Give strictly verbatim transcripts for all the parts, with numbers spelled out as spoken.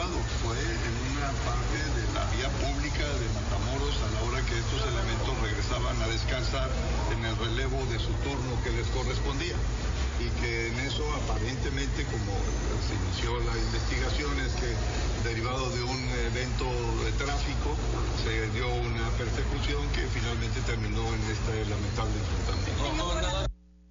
privado, fue en una parte de la vía pública de Matamoros a la hora que estos elementos regresaban a descansar en el relevo de su turno que les correspondía. Y que en eso aparentemente, como se inició la investigación, es que derivado de un evento de tráfico se dio una persecución que finalmente terminó en este lamentable enfrentamiento.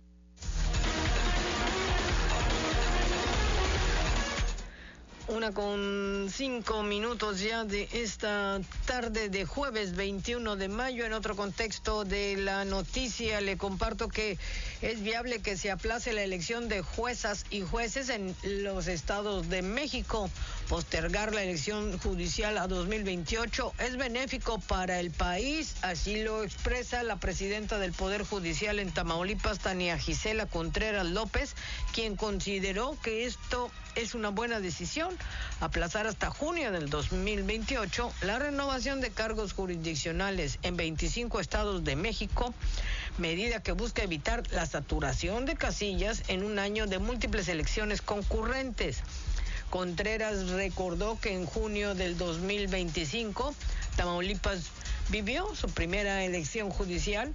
Una con cinco minutos ya de esta tarde de jueves veintiuno de mayo. En otro contexto de la noticia, le comparto que es viable que se aplace la elección de juezas y jueces en los estados de México. Postergar la elección judicial a dos mil veintiocho es benéfico para el país, así lo expresa la presidenta del Poder Judicial en Tamaulipas, Tania Gisela Contreras López, quien consideró que esto es una buena decisión, aplazar hasta junio del dos mil veintiocho la renovación de cargos jurisdiccionales en veinticinco estados de México, medida que busca evitar la saturación de casillas en un año de múltiples elecciones concurrentes. Contreras recordó que en junio del dos mil veinticinco Tamaulipas vivió su primera elección judicial,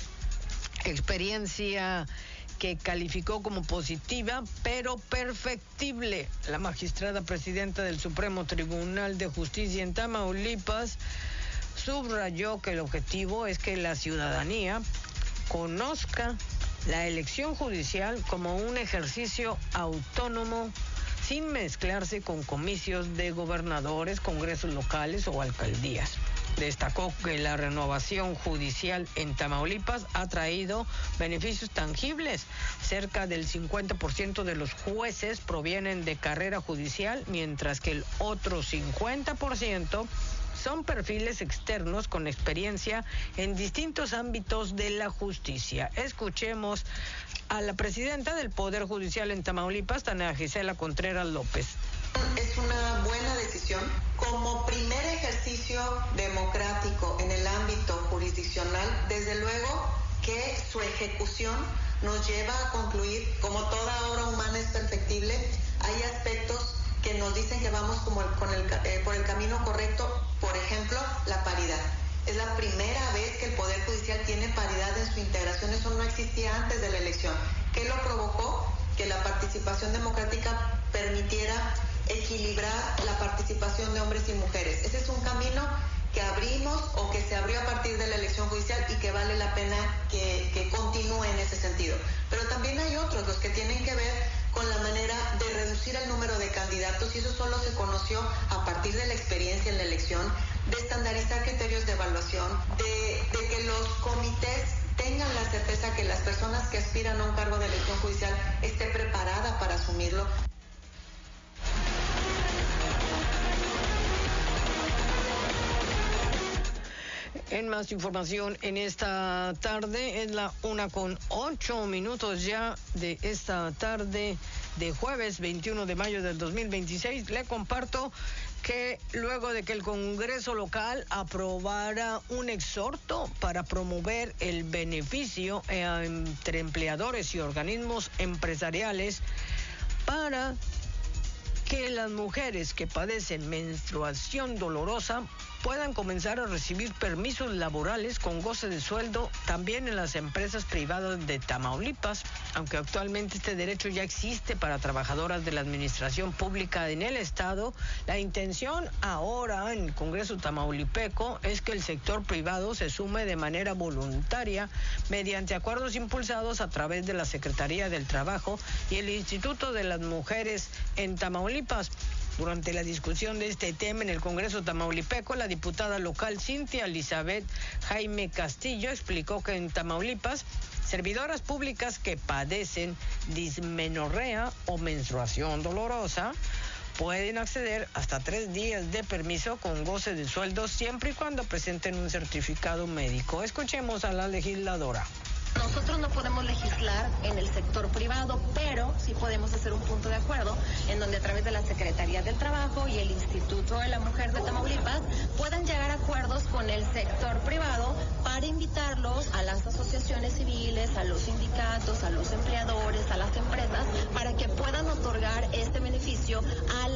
experiencia que calificó como positiva, pero perfectible. La magistrada presidenta del Supremo Tribunal de Justicia en Tamaulipas subrayó que el objetivo es que la ciudadanía conozca la elección judicial como un ejercicio autónomo, sin mezclarse con comicios de gobernadores, congresos locales o alcaldías. Destacó que la renovación judicial en Tamaulipas ha traído beneficios tangibles. Cerca del cincuenta por ciento de los jueces provienen de carrera judicial, mientras que el otro cincuenta por ciento son perfiles externos con experiencia en distintos ámbitos de la justicia. Escuchemos a la presidenta del Poder Judicial en Tamaulipas, Tania Gisela Contreras López. Es una buena decisión. Como primer ejercicio democrático en el ámbito jurisdiccional, desde luego que su ejecución nos lleva a concluir, como toda obra humana es perfectible, hay aspectos que nos dicen que vamos como el, con el, eh, por el camino correcto. Por ejemplo, la paridad. Es la primera vez que el Poder Judicial tiene paridad en su integración. Eso no existía antes de la elección. ¿Qué lo provocó? Que la participación democrática permitiera equilibrar la participación de hombres y mujeres. Ese es un camino que abrimos o que se abrió a partir de la elección judicial y que vale la pena que, que continúe en ese sentido. Pero también hay otros, los que tienen que ver con la manera de reducir el número de candidatos, y eso solo se conoció a partir de la experiencia en la elección, de estandarizar criterios de evaluación, de, de que los comités tengan la certeza que las personas que aspiran a un cargo de elección judicial esté preparada para asumirlo. En más información en esta tarde, es la una con ocho minutos ya de esta tarde de jueves veintiuno de mayo del dos mil veintiséis. Le comparto que luego de que el Congreso local aprobara un exhorto para promover el beneficio entre empleadores y organismos empresariales para que las mujeres que padecen menstruación dolorosa puedan comenzar a recibir permisos laborales con goce de sueldo también en las empresas privadas de Tamaulipas, aunque actualmente este derecho ya existe para trabajadoras de la administración pública en el estado. La intención ahora en el Congreso tamaulipeco es que el sector privado se sume de manera voluntaria mediante acuerdos impulsados a través de la Secretaría del Trabajo y el Instituto de las Mujeres en Tamaulipas. Durante la discusión de este tema en el Congreso tamaulipeco, la diputada local Cintia Elizabeth Jaime Castillo explicó que en Tamaulipas, servidoras públicas que padecen dismenorrea o menstruación dolorosa pueden acceder hasta tres días de permiso con goce de sueldo siempre y cuando presenten un certificado médico. Escuchemos a la legisladora. Nosotros no podemos legislar en el sector privado, pero sí podemos hacer un punto de acuerdo en donde a través de la Secretaría del Trabajo y el Instituto de la Mujer de Tamaulipas puedan llegar a acuerdos con el sector privado para invitarlos a las asociaciones civiles, a los sindicatos, a los empleadores, a las empresas, para que puedan otorgar este beneficio a